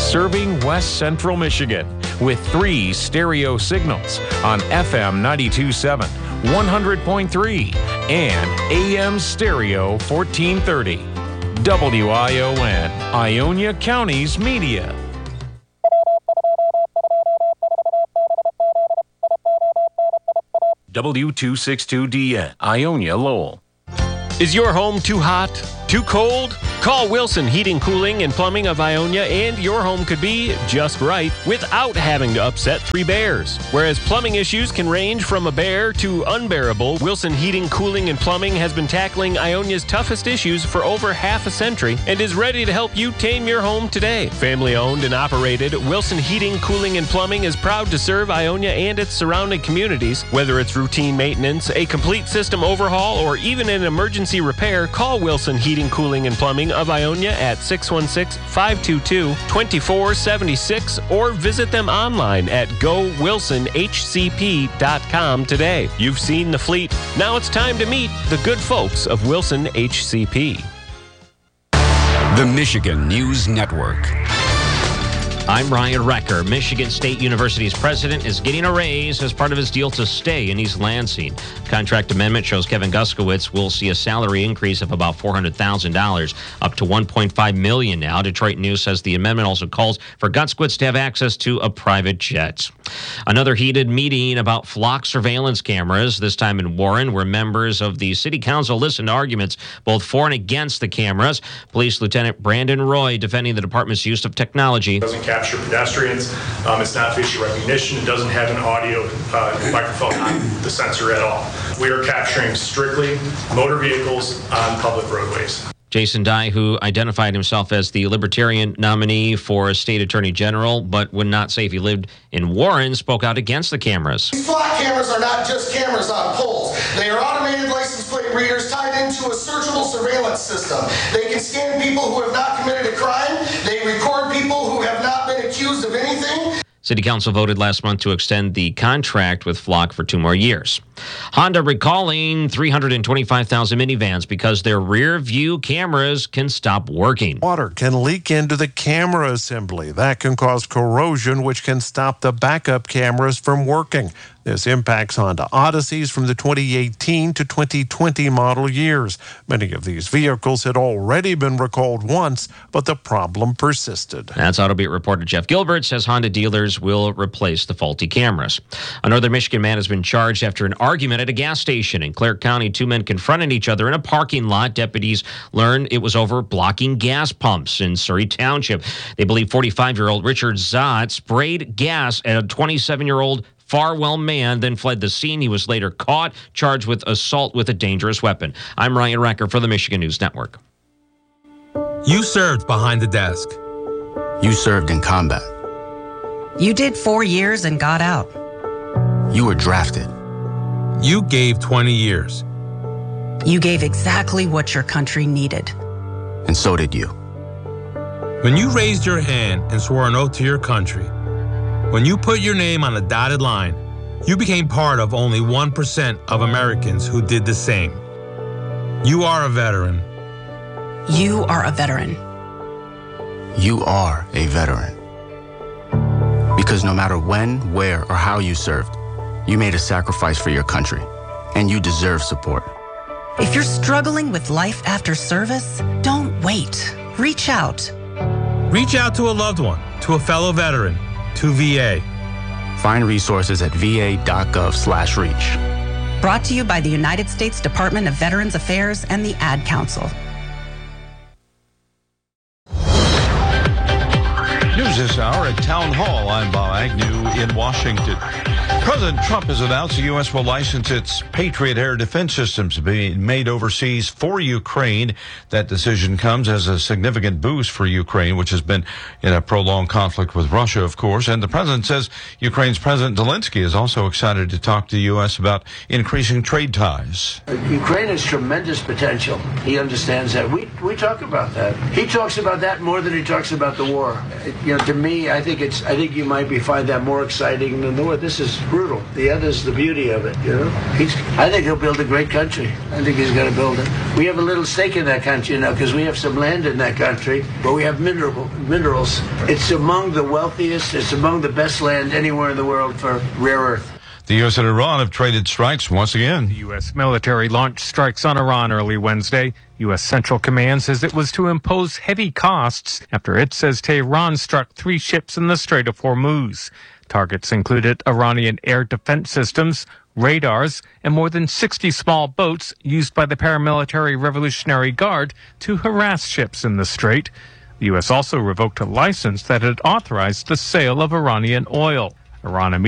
serving West Central Michigan with 3 stereo signals on FM 92.7, 100.3, and AM stereo 1430. WION, Ionia County's media. W262DN, Ionia Lowell. Is your home too hot? Too cold? Call Wilson Heating, Cooling, and Plumbing of Ionia, and your home could be just right without having to upset 3 bears. Whereas plumbing issues can range from a bear to unbearable, Wilson Heating, Cooling, and Plumbing has been tackling Ionia's toughest issues for over half a century and is ready to help you tame your home today. Family owned and operated, Wilson Heating, Cooling, and Plumbing is proud to serve Ionia and its surrounding communities. Whether it's routine maintenance, a complete system overhaul, or even an emergency repair, call Wilson Heating, Cooling, and Plumbing of Ionia at 616-522-2476 or visit them online at gowilsonhcp.com today. You've seen the fleet. Now it's time to meet the good folks of Wilson HCP. The Michigan News Network. I'm Ryan Recker. Michigan State University's president is getting a raise as part of his deal to stay in East Lansing. Contract amendment shows Kevin Guskowitz will see a salary increase of about $400,000, up to $1.5 million now. Detroit News says the amendment also calls for Guskowitz to have access to a private jet. Another heated meeting about flock surveillance cameras, this time in Warren, where members of the city council listened to arguments both for and against the cameras. Police Lieutenant Brandon Roy defending the department's use of technology. It doesn't capture pedestrians. It's not facial recognition. It doesn't have an audio microphone on the sensor at all. We are capturing strictly motor vehicles on public roadways. Jason Dye, who identified himself as the Libertarian nominee for state attorney general, but would not say if he lived in Warren, spoke out against the cameras. These flock cameras are not just cameras on poles. They are automated license plate readers tied into a searchable surveillance system. They can scan people who have not committed a crime. They record people who have not been accused of anything. City Council voted last month to extend the contract with Flock for 2 more years. Honda recalling 325,000 minivans because their rear view cameras can stop working. Water can leak into the camera assembly. That can cause corrosion, which can stop the backup cameras from working. This impacts Honda Odysseys from the 2018 to 2020 model years. Many of these vehicles had already been recalled once, but the problem persisted. That's AutoBeat reporter Jeff Gilbert says Honda dealers will replace the faulty cameras. A Northern Michigan man has been charged after an argument at a gas station. In Clark County, 2 men confronted each other in a parking lot. Deputies learned it was over blocking gas pumps in Surrey Township. They believe 45-year-old Richard Zott sprayed gas at a 27-year-old Farwell man, then fled the scene. He was later caught, charged with assault with a dangerous weapon. I'm Ryan Recker for the Michigan News Network. You served behind the desk. You served in combat. You did 4 years and got out. You were drafted. You gave 20 years. You gave exactly what your country needed. And so did you. When you raised your hand and swore an oath to your country, when you put your name on a dotted line, you became part of only 1% of Americans who did the same. You are a veteran. You are a veteran. You are a veteran. Because no matter when, where, or how you served, you made a sacrifice for your country, and you deserve support. If you're struggling with life after service, don't wait. Reach out. Reach out to a loved one, to a fellow veteran, to VA. Find resources at va.gov/reach. Brought to you by the United States Department of Veterans Affairs and the Ad Council. News this hour at Town Hall. I'm Bob Agnew in Washington. President Trump has announced the U.S. will license its Patriot air defense systems being made overseas for Ukraine. That decision comes as a significant boost for Ukraine, which has been in a prolonged conflict with Russia, of course. And the president says Ukraine's President Zelensky is also excited to talk to the U.S. about increasing trade ties. Ukraine has tremendous potential. He understands that. We talk about that. He talks about that more than he talks about the war. To me, I think you might find that more exciting than the war. This is brutal. The other's the beauty of it, you know. I think he'll build a great country. I think he's going to build it. We have a little stake in that country now because we have some land in that country, but we have minerals. It's among the wealthiest, it's among the best land anywhere in the world for rare earth. The U.S. and Iran have traded strikes once again. The U.S. military launched strikes on Iran early Wednesday. U.S. Central Command says it was to impose heavy costs after it says Tehran struck 3 ships in the Strait of Hormuz. Targets included Iranian air defense systems, radars, and more than 60 small boats used by the paramilitary Revolutionary Guard to harass ships in the strait. The U.S. also revoked a license that had authorized the sale of Iranian oil. Iran